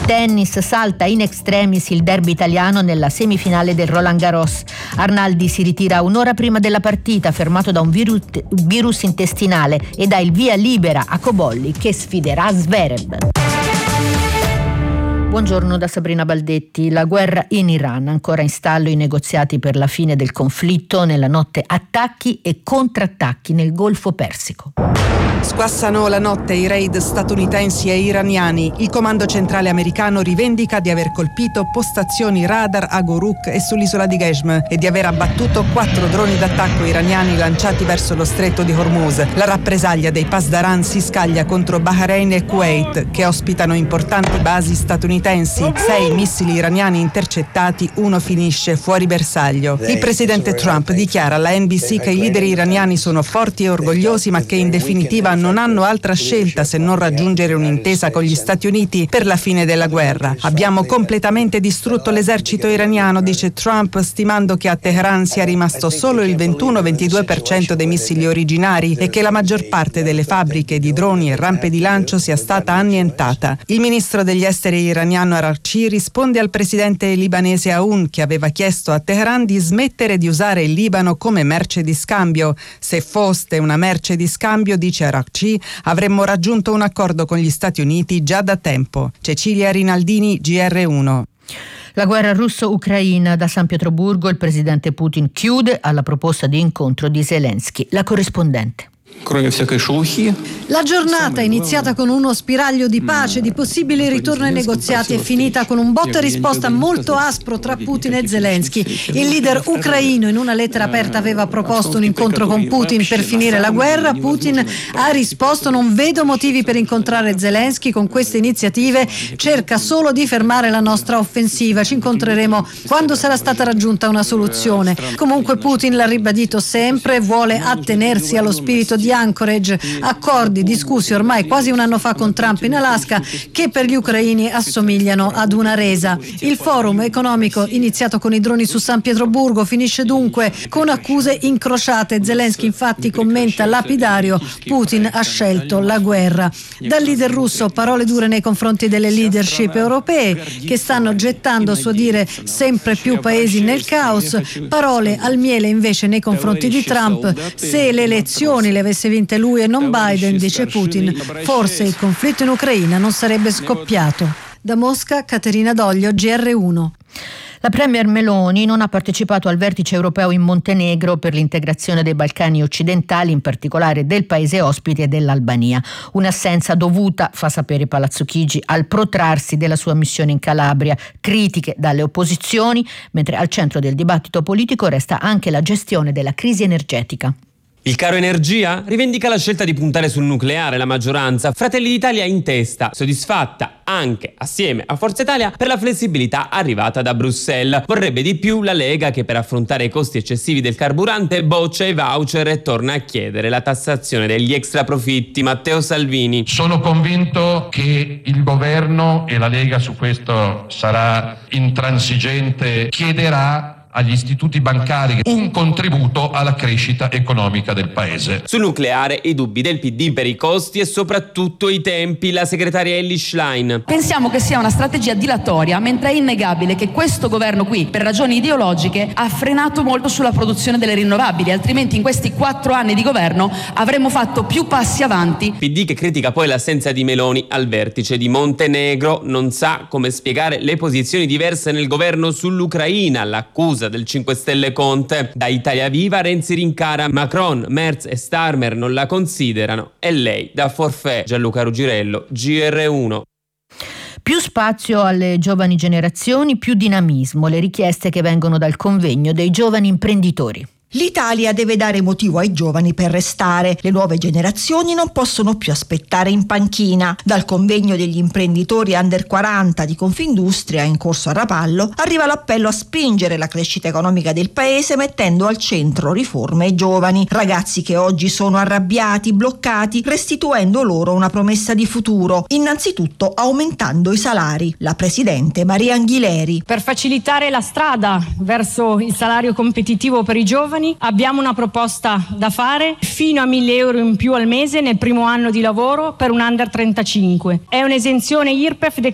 Tennis, salta in extremis il derby italiano nella semifinale del Roland Garros. Arnaldi si ritira un'ora prima della partita, fermato da un virus intestinale, e dà il via libera a Cobolli, che sfiderà Zverev. Buongiorno da Sabrina Baldetti. La guerra in Iran, ancora in stallo i negoziati per la fine del conflitto, nella notte attacchi e contrattacchi nel Golfo Persico. Squassano la notte i raid statunitensi e iraniani. Il comando centrale americano rivendica di aver colpito postazioni radar a Goruk e sull'isola di Gejm e di aver abbattuto 4 droni d'attacco iraniani lanciati verso lo stretto di Hormuz. La rappresaglia dei Pasdaran si scaglia contro Bahrain e Kuwait, che ospitano importanti basi statunitensi. 6 missili iraniani intercettati, uno finisce fuori bersaglio. Il presidente Trump dichiara alla NBC che i leader iraniani sono forti e orgogliosi, ma che in definitiva non hanno altra scelta se non raggiungere un'intesa con gli Stati Uniti per la fine della guerra. Abbiamo completamente distrutto l'esercito iraniano, dice Trump, stimando che a Teheran sia rimasto solo il 21-22% dei missili originari e che la maggior parte delle fabbriche di droni e rampe di lancio sia stata annientata. Il ministro degli esteri iraniano Araghchi risponde al presidente libanese Aoun, che aveva chiesto a Teheran di smettere di usare il Libano come merce di scambio. Se foste una merce di scambio, dice Araghchi, avremmo raggiunto un accordo con gli Stati Uniti già da tempo. Cecilia Rinaldini, GR1. La guerra russo-ucraina. Da San Pietroburgo il presidente Putin chiude alla proposta di incontro di Zelensky. La corrispondente. La giornata, iniziata con uno spiraglio di pace, di possibile ritorno ai negoziati, è finita con un botta e risposta molto aspro tra Putin e Zelensky. Il leader ucraino in una lettera aperta aveva proposto un incontro con Putin per finire la guerra. Putin ha risposto: non vedo motivi per incontrare Zelensky, con queste iniziative cerca solo di fermare la nostra offensiva, ci incontreremo quando sarà stata raggiunta una soluzione. Comunque Putin l'ha ribadito sempre, vuole attenersi allo spirito di Anchorage, accordi discussi ormai quasi un anno fa con Trump in Alaska, che per gli ucraini assomigliano ad una resa. Il forum economico iniziato con i droni su San Pietroburgo finisce dunque con accuse incrociate. Zelensky infatti commenta lapidario: Putin ha scelto la guerra. Dal leader russo parole dure nei confronti delle leadership europee, che stanno gettando, a suo dire, sempre più paesi nel caos. Parole al miele invece nei confronti di Trump: se le elezioni le avesse vinte lui e non Biden, dice Putin, forse il conflitto in Ucraina non sarebbe scoppiato. Da Mosca, Caterina Doglio, GR1. La premier Meloni non ha partecipato al vertice europeo in Montenegro per l'integrazione dei Balcani occidentali, in particolare del paese ospite e dell'Albania. Un'assenza dovuta, fa sapere Palazzo Chigi, al protrarsi della sua missione in Calabria, critiche dalle opposizioni, mentre al centro del dibattito politico resta anche la gestione della crisi energetica. Il caro energia? Rivendica la scelta di puntare sul nucleare la maggioranza. Fratelli d'Italia in testa, soddisfatta anche assieme a Forza Italia per la flessibilità arrivata da Bruxelles. Vorrebbe di più la Lega, che per affrontare i costi eccessivi del carburante boccia i voucher e torna a chiedere la tassazione degli extraprofitti. Matteo Salvini. Sono convinto che il governo, e la Lega su questo sarà intransigente, chiederà agli istituti bancari un contributo alla crescita economica del paese. Sul nucleare i dubbi del PD per i costi e soprattutto i tempi. La segretaria Elly Schlein. Pensiamo che sia una strategia dilatoria, mentre è innegabile che questo governo qui, per ragioni ideologiche, ha frenato molto sulla produzione delle rinnovabili, altrimenti in questi 4 anni di governo avremmo fatto più passi avanti. PD che critica poi l'assenza di Meloni al vertice di Montenegro, non sa come spiegare le posizioni diverse nel governo sull'Ucraina, l'accusa del 5 Stelle Conte. Da Italia Viva Renzi rincara Macron, Merz e Starmer non la considerano e lei da forfait. Gianluca Rugirello, GR1. Più spazio alle giovani generazioni, più dinamismo, le richieste che vengono dal convegno dei giovani imprenditori. L'Italia deve dare motivo ai giovani per restare. Le nuove generazioni non possono più aspettare in panchina. Dal convegno degli imprenditori under 40 di Confindustria in corso a Rapallo arriva l'appello a spingere la crescita economica del paese mettendo al centro riforme e giovani. Ragazzi che oggi sono arrabbiati, bloccati, restituendo loro una promessa di futuro. Innanzitutto aumentando i salari. La presidente Maria Anghileri. Per facilitare la strada verso il salario competitivo per i giovani abbiamo una proposta da fare: fino a 1.000 euro in più al mese nel primo anno di lavoro per un under 35. È un'esenzione IRPEF